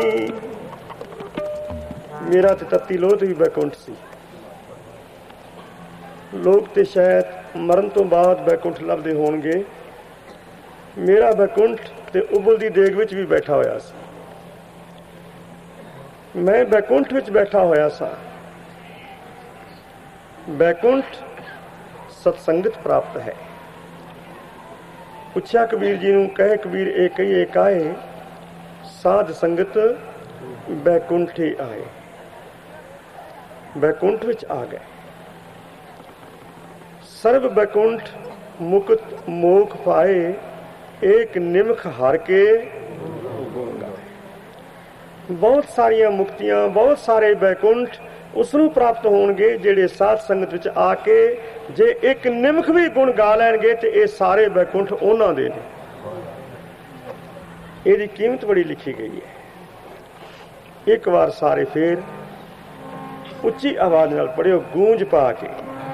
मेरा ते तत्ती लोथ भी बैकुंठ सी। लोग ते शायद मरण तो बाद बैकुंठ लभदे होणगे, मेरा बैकुंठ ते उबलदी देग विच भी बैठा होया सी। मैं बैकुंठ विच बैठा होया सा। बैकुंठ सत्संगत प्राप्त है। पुछया कबीर जी नूं, कहे कबीर एक ही एक आए, साध संगत बैकुंठे आए। बैकुंठ विच आ गए। सर्व बैकुंठ मुक्त मोख पाए, एक निमख हार के गुण गाए। बहुत सारिया मुक्तियां, बहुत सारे बैकुंठ उसनूं प्राप्त होणगे ਜਿਹੜੇ ਸਾਧ ਸੰਗਤ ਵਿੱਚ ਆ ਕੇ ਜੇ ਇੱਕ ਨਿਮਖ ਵੀ ਗੁਣ ਗਾ ਲੈਣਗੇ ਤੇ ਇਹ ਸਾਰੇ ਬੈਕੁੰਠ ਉਹਨਾਂ ਦੇ ਨੇ। ਇਹਦੀ ਕੀਮਤ ਬੜੀ ਲਿਖੀ ਗਈ ਹੈ। ਇੱਕ ਵਾਰ ਸਾਰੇ ਫੇਰ ਉੱਚੀ ਆਵਾਜ਼ ਨਾਲ ਪੜਿਓ, ਗੂੰਜ ਪਾ ਕੇ।